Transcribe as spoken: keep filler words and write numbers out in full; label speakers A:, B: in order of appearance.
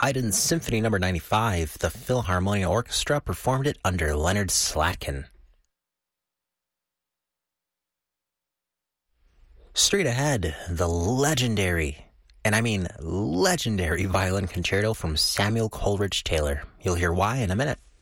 A: Haydn's Symphony Number ninety-five. The Philharmonia Orchestra performed it under Leonard Slatkin. Straight ahead, the legendary, and I mean legendary violin concerto from Samuel Coleridge Taylor. You'll hear why in a minute.